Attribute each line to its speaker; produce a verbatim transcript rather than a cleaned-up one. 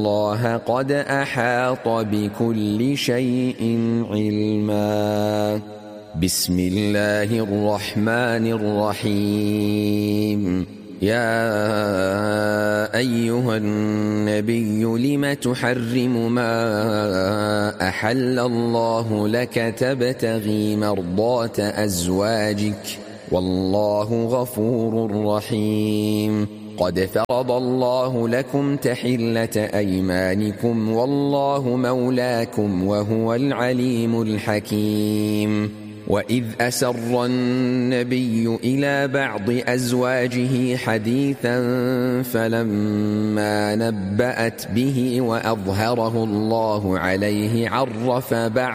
Speaker 1: الله قد أحاط بكل شيء علما. بسم الله الرحمن الرحيم. يا أيها النبي لم تحرم ما أحل الله لك تبتغي مرضات أزواجك والله غفور رحيم. قد فرض الله لكم تحلة أيمانكم والله مولاكم وهو العليم الحكيم. وإذ أسر النبي إلى بعض أزواجه حديثا فلما نبأت به وأظهره الله عليه عرف بعض